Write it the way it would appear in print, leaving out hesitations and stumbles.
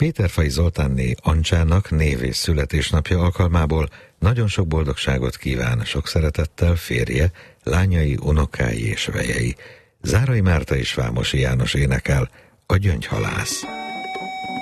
Péterfai Zoltánné Ancsának név- és születésnapja alkalmából nagyon sok boldogságot kíván sok szeretettel férje, lányai, unokái és vejei. Zárai Márta és Vámosi János énekel: A gyöngyhalász.